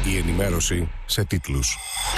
Η ενημέρωση σε τίτλους.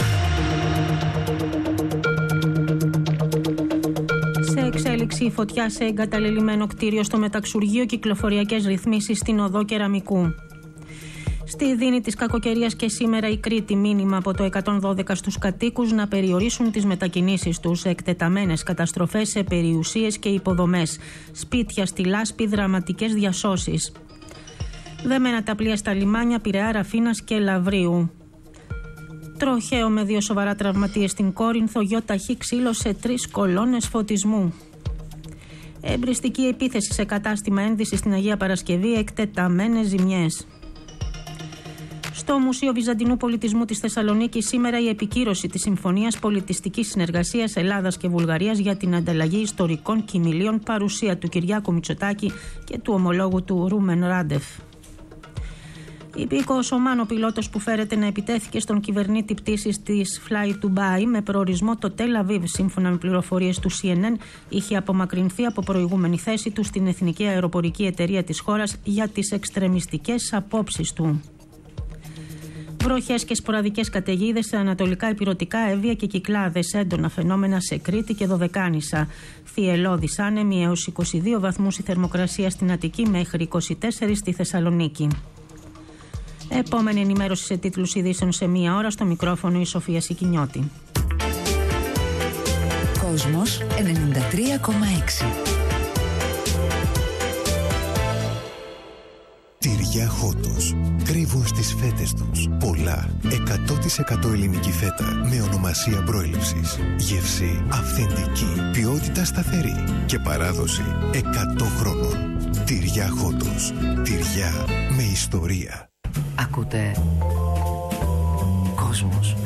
Σε εξέλιξη η φωτιά σε εγκαταλελειμμένο κτίριο στο μεταξουργείο, κυκλοφοριακές ρυθμίσεις στην οδό Κεραμικού. Στη δίνη της κακοκαιρίας και σήμερα η Κρήτη, μήνυμα από το 112 στους κατοίκους να περιορίσουν τις μετακινήσεις τους. Εκτεταμένες καταστροφές σε περιουσίες και υποδομές. Σπίτια στη λάσπη, δραματικές διασώσεις. Δεμένα τα πλοία στα λιμάνια Πειραιά, Ραφίνας και Λαβρίου. Τροχαίο με 2 σοβαρά τραυματίες στην Κόρινθο, γιοταχή ξύλο σε 3 κολόνες φωτισμού. Εμπριστική επίθεση σε κατάστημα ένδυσης στην Αγία Παρασκευή, εκτεταμένες ζημιές. Στο Μουσείο Βυζαντινού Πολιτισμού της Θεσσαλονίκης σήμερα η επικύρωση της Συμφωνίας Πολιτιστικής Συνεργασίας Ελλάδας και Βουλγαρίας για την ανταλλαγή ιστορικών κοιμηλίων, παρουσία του Κυριάκου Μητσοτάκη και του ομολόγου του Ρούμεν Ράντεφ. Υπήκοος Ομάν, ο πιλότος που φέρεται να επιτέθηκε στον κυβερνήτη πτήσης της Fly Dubai με προορισμό το Τελ Αβίβ, σύμφωνα με πληροφορίες του CNN, είχε απομακρυνθεί από προηγούμενη θέση του στην Εθνική Αεροπορική Εταιρεία της χώρας για τις εξτρεμιστικές απόψεις του. Βροχές και σποραδικές καταιγίδες σε ανατολικά ηπειρωτικά, Εύβοια και Κυκλάδες. Έντονα φαινόμενα σε Κρήτη και Δωδεκάνησα. Θυελλώδης άνεμοι έως 22 βαθμούς η θερμοκρασία στην Αττική, μέχρι 24 στη Θεσσαλονίκη. Επόμενη ενημέρωση σε τίτλους ειδήσεων σε 1 ώρα, στο μικρόφωνο η Σοφία Σικινιώτη. Κόσμος 93,6. Τυριά Χότος. Κρύβουν στις φέτες τους πολλά 100% ελληνική φέτα με ονομασία προέλευσης. Γεύση αυθεντική, ποιότητα σταθερή και παράδοση 100 χρόνων. Τυριά Χότος. Τυριά με ιστορία. Ακούτε Κόσμος